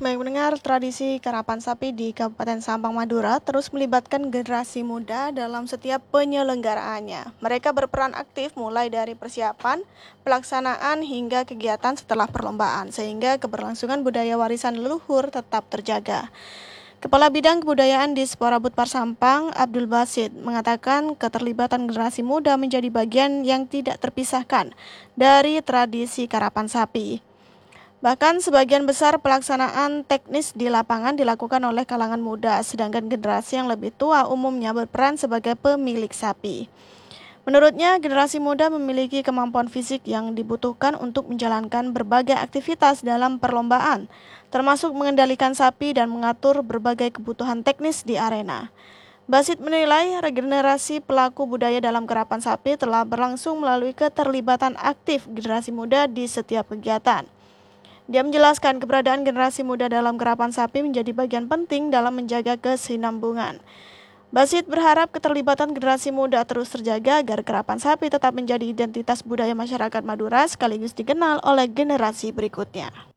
baik mendengar, tradisi karapan sapi di Kabupaten Sampang, Madura terus melibatkan generasi muda dalam setiap penyelenggaraannya. Mereka berperan aktif mulai dari persiapan, pelaksanaan hingga kegiatan setelah perlombaan, sehingga keberlangsungan budaya warisan leluhur tetap terjaga. Kepala Bidang Kebudayaan di Sporabut Parsampang, Abdul Basit, mengatakan keterlibatan generasi muda menjadi bagian yang tidak terpisahkan dari tradisi karapan sapi. Bahkan sebagian besar pelaksanaan teknis di lapangan dilakukan oleh kalangan muda, sedangkan generasi yang lebih tua umumnya berperan sebagai pemilik sapi. Menurutnya, generasi muda memiliki kemampuan fisik yang dibutuhkan untuk menjalankan berbagai aktivitas dalam perlombaan, termasuk mengendalikan sapi dan mengatur berbagai kebutuhan teknis di arena. Basit menilai regenerasi pelaku budaya dalam karapan sapi telah berlangsung melalui keterlibatan aktif generasi muda di setiap kegiatan. Dia menjelaskan keberadaan generasi muda dalam karapan sapi menjadi bagian penting dalam menjaga kesinambungan. Basit berharap keterlibatan generasi muda terus terjaga agar karapan sapi tetap menjadi identitas budaya masyarakat Madura sekaligus dikenal oleh generasi berikutnya.